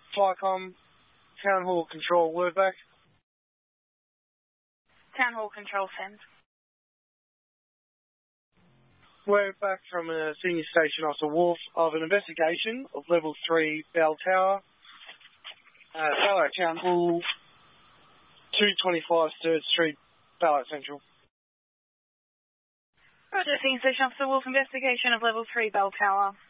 Flycom, Town Hall Control, word back. Town Hall Control, send. Word back from a Senior Station Officer Wolf of an investigation of Level 3 Bell Tower, Ballarat Town Hall, 225 3rd Street, Ballarat Central. Roger, Senior Station Officer Wolf, investigation of Level 3 Bell Tower.